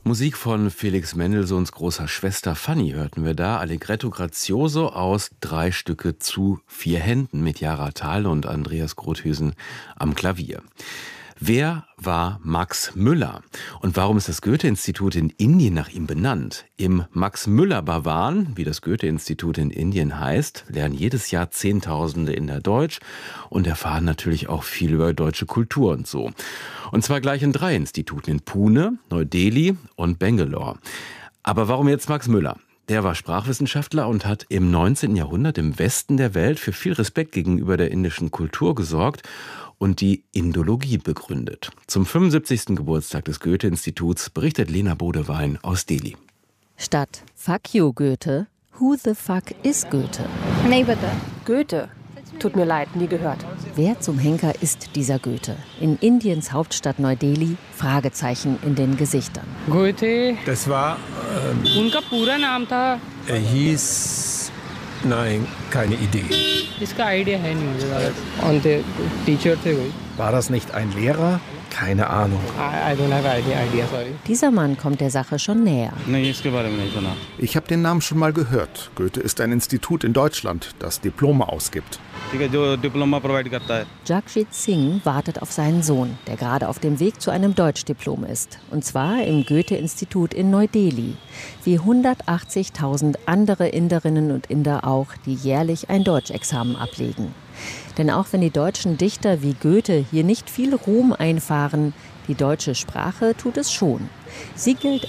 Musik von Felix Mendelssohns großer Schwester Fanny hörten wir da. Allegretto Grazioso aus 3 Stücke zu 4 Händen mit Jara Thahle und Andreas Grothüsen am Klavier. Wer war Max Müller? Und warum ist das Goethe-Institut in Indien nach ihm benannt? Im Max-Müller-Bhavan, wie das Goethe-Institut in Indien heißt, lernen jedes Jahr Zehntausende Inder Deutsch und erfahren natürlich auch viel über deutsche Kultur und so. Und zwar gleich in 3 Instituten, in Pune, Neu-Delhi und Bangalore. Aber warum jetzt Max Müller? Der war Sprachwissenschaftler und hat im 19. Jahrhundert im Westen der Welt für viel Respekt gegenüber der indischen Kultur gesorgt und die Indologie begründet. Zum 75. Geburtstag des Goethe-Instituts berichtet Lena Bodewein aus Delhi. Statt Fuck you Goethe, who the fuck is Goethe? Goethe. Tut mir leid, nie gehört. Wer zum Henker ist dieser Goethe? In Indiens Hauptstadt Neu-Delhi, Fragezeichen in den Gesichtern. Goethe. Das war, उनका पूरा नाम था. er hieß, nein, keine Idee. इसका आइडिया है नहीं मुझे. On the teacher थे कोई. War das nicht ein Lehrer? Keine Ahnung. I don't have idea, sorry. Dieser Mann kommt der Sache schon näher. नहीं इसके बारे में नहीं सुना. Ich habe den Namen schon mal gehört. Goethe ist ein Institut in Deutschland, das Diplome ausgibt. ठीक है जो diploma provide करता है. Jagjit Singh wartet auf seinen Sohn, der gerade auf dem Weg zu einem Deutschdiplom ist. Und zwar im Goethe-Institut in Neu-Delhi. Wie 180.000 andere Inderinnen und Inder auch, die jährlich ein Deutschexamen ablegen. Denn auch wenn die deutschen Dichter wie Goethe hier nicht viel Ruhm einfahren, die deutsche Sprache tut es schon. Sie gilt